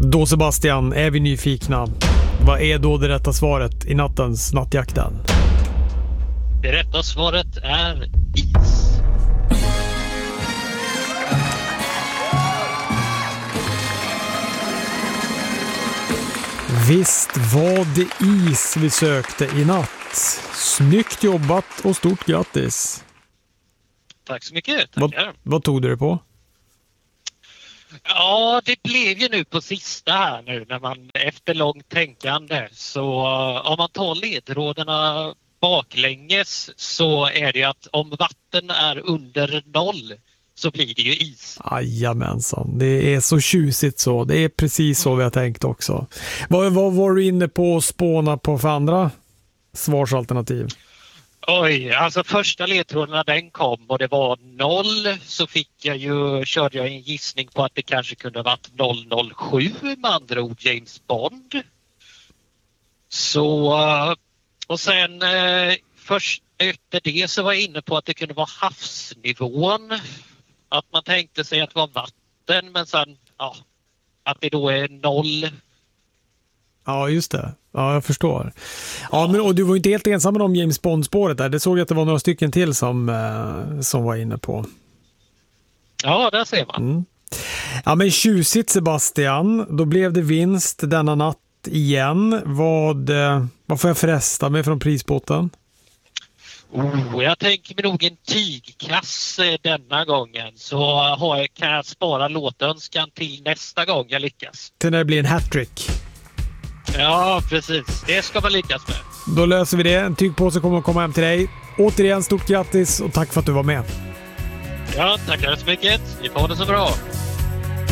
Då Sebastian, är vi nyfikna. Vad är då det rätta svaret i nattens nattjakten? Det rätta svaret är is. Visst var det is vi sökte i natt. Snyggt jobbat och stort grattis. Tack så mycket. Tackar. Vad tog du det på? Ja, det blev ju nu på sista här nu när man efter långt tänkande, så om man tar ledtrådarna baklänges så är det att om vatten är under 0 så blir det ju is. Jajamensan, det är så tjusigt så. Det är precis så vi har tänkt också. Vad var du inne på att spåna på för andra svarsalternativ? Oj, alltså första ledtrådarna den kom och det var 0, så körde jag en gissning på att det kanske kunde ha varit 007 med andra ord James Bond. Så, och sen först efter det så var jag inne på att det kunde vara havsnivån. Att man tänkte sig att det var vatten, men sen att det då är 0. Ja, just det. Ja, jag förstår. Ja, men och du var inte helt ensam om James Bond-spåret där. Det såg jag att det var några stycken till som var inne på. Ja, där ser man. Mm. Ja, men tjusigt Sebastian. Då blev det vinst denna natt igen. Vad får jag förresta mig från prispotten? Jag tänker mig nog en tygkasse denna gången, så kan jag spara låtönskan till nästa gång jag lyckas. Till när det blir en hattrick. Ja, precis. Det ska man lyckas med. Då löser vi det. En tygpåse kommer att komma hem till dig. Återigen, stort grattis och tack för att du var med. Ja, tackar så mycket. Ni får det så bra.